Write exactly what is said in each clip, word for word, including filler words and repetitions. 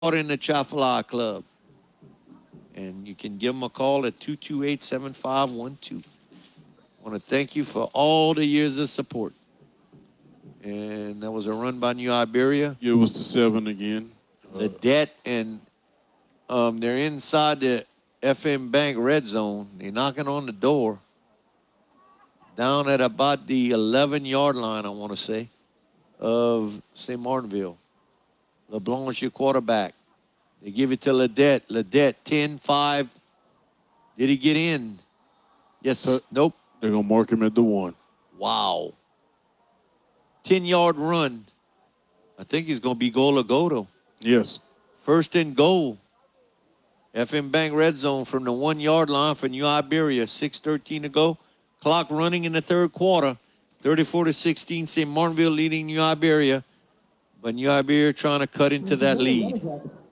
in the Chafalá Club. And you can give them a call at two two eight, seven five one two. I want to thank you for all the years of support. And that was a run by New Iberia. Yeah, it was the seven again. The debt, and um, they're inside the F M Bank red zone. They're knocking on the door. Down at about the eleven-yard line, I want to say, of Saint Martinville. LeBlanc's your quarterback. They give it to Ledette. Ledette, ten five. Did he get in? Yes. Uh, nope. They're going to mark him at the one. Wow. ten-yard run. I think he's going to be goal to go. Yes. First and goal. F M Bank red zone from the one-yard line for New Iberia. six thirteen to go. Clock running in the third quarter. thirty-four to sixteen. Saint Martinville leading New Iberia. But New Iberia trying to cut into that lead.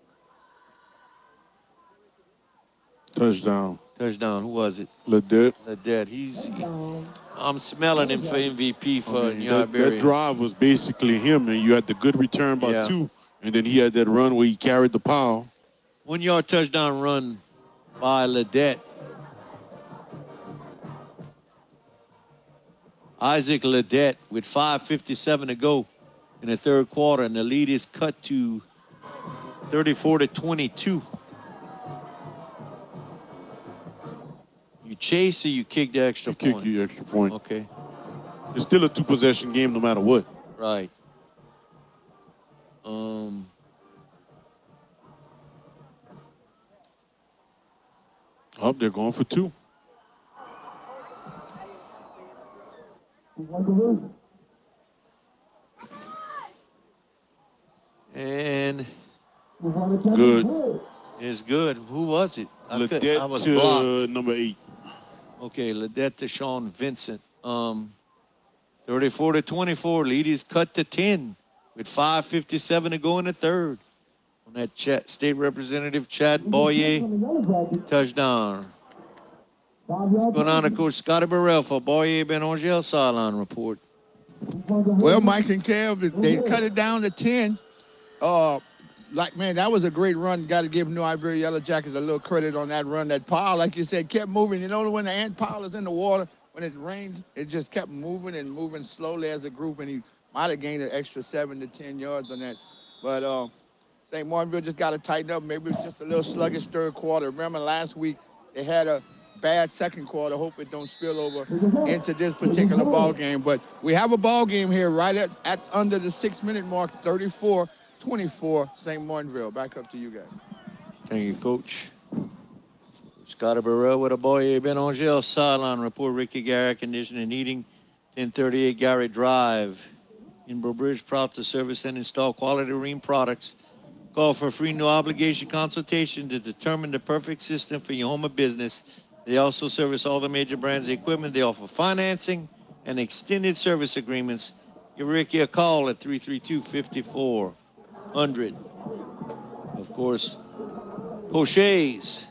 Touchdown. Touchdown. Who was it? Ledette. Ledette. He's. He, I'm smelling him for M V P for I mean, New that, Iberia. That drive was basically him, and you had the good return by yeah. two, and then he had that run where he carried the pile. One-yard touchdown run by Ledette. Isaac Ledette with five fifty-seven to go in the third quarter, and the lead is cut to thirty-four to twenty-two. You chase or you kick the extra you point? Kick the extra point. Okay. It's still a two-possession game no matter what. Right. Um. Oh, they're going for two. And good. It's good. Who was it? I, could, I was to blocked. Number eight. Okay, Ledette to Sean Vincent. Um, thirty-four to twenty-four. Lead is cut to ten with five fifty-seven to go in the third. On that chat, State Representative Chad Boyer touchdown. What's going on to Coach Scotty Burrell for Boyer Ben Angel sideline report? Well, Mike and Kev, they cut it down to ten. Uh, like, man, that was a great run. Got to give New Iberia Yellow Jackets a little credit on that run. That pile, like you said, kept moving. You know, when the ant pile is in the water, when it rains, it just kept moving and moving slowly as a group, and he might have gained an extra seven to ten yards on that. But uh, Saint Martinville just got to tighten up. Maybe it was just a little sluggish third quarter. Remember last week they had a bad second quarter. Hope it don't spill over into this particular ball game. But we have a ball game here right at, at under the six-minute mark, thirty-four twenty-four, Saint Martinville. Back up to you guys. Thank you, Coach. Scotty Burrell with a Boyer Ben Angel sideline report. Ricky Garrett, conditioning and heating, ten thirty-eight Gary Drive. In Breaux Bridge, proud to service and install quality marine products. Call for a free no obligation consultation to determine the perfect system for your home or business. They also service all the major brands of equipment. They offer financing and extended service agreements. Give Ricky a call at three three two, five four zero zero. Of course, Poche's.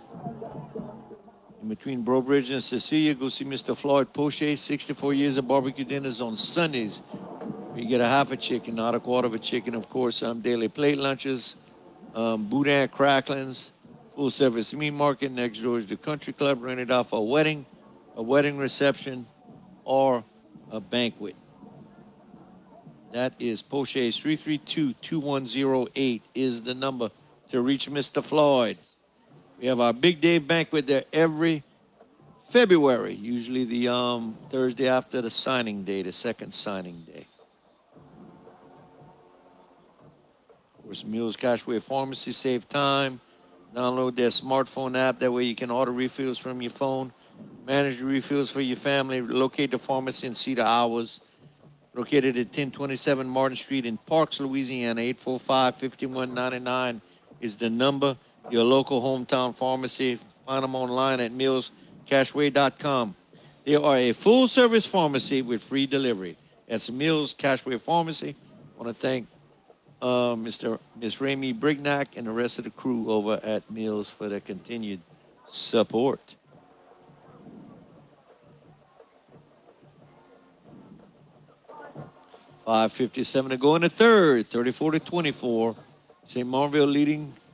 In between Breaux Bridge and Cecilia, go see Mister Floyd Poche. sixty-four years of barbecue dinners on Sundays. You get a half a chicken, not a quarter of a chicken. Of course, um, daily plate lunches, um, boudin cracklings, full service meat market next door is the country club, rented out for a wedding, a wedding reception, or a banquet. That is Poche's. Three three two, two one zero eight is the number to reach Mister Floyd. We have our Big Day banquet there every February, usually the um, Thursday after the signing day, the second signing day. Of course, Mills Cashway Pharmacy, save time. Download their smartphone app. That way you can order refills from your phone, manage the refills for your family, locate the pharmacy and see the hours. Located at ten twenty-seven Martin Street in Parks, Louisiana. eight four five, five one nine nine is the number. Your local hometown pharmacy. Find them online at mills cashway dot com. They are a full-service pharmacy with free delivery. That's Mills Cashway Pharmacy. I want to thank uh, Mister Miss Ramey Brignac and the rest of the crew over at Mills for their continued support. five fifty-seven to go in the third, thirty-four to twenty-four. Saint Martinville leading